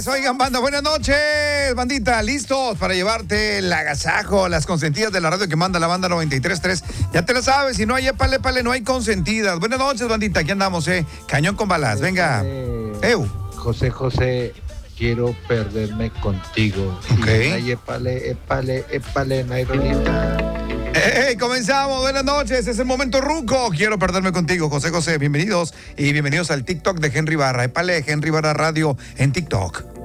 Oigan, banda, buenas noches, bandita, listos para llevarte el agasajo, las consentidas de la radio que manda la banda 93.3. Ya te la sabes, si no hay épale, no hay consentidas. Buenas noches, bandita, aquí andamos, cañón con balas, venga. José, quiero perderme contigo. Ok. Y no hay épale, no hay rolita. Comenzamos, buenas noches, es el momento ruco. Quiero perderme contigo, José, bienvenidos y bienvenidos al TikTok de Henry Barra. Épale, Henry Barra Radio en TikTok.